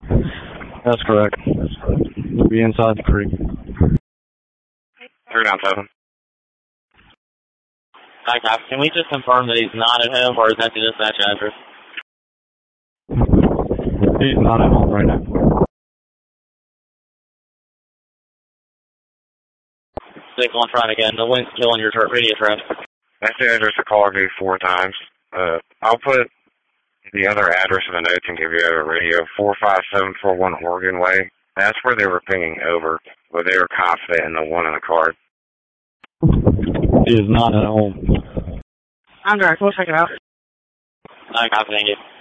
That's correct. We'll be inside the creek. 397. Hi, Cop. Can we just confirm that he's not at home, or is that the dispatch address? He's not at home right now. 6-1 trying again. The wind's killing your radio trap. That's the address the caller gave 4 times. I'll put the other address in the notes and give you a radio. 45741 Oregon Way. That's where they were pinging over, but they were confident in the one in the card. He is not at home. I'm direct. We'll check it out. I'm confident you.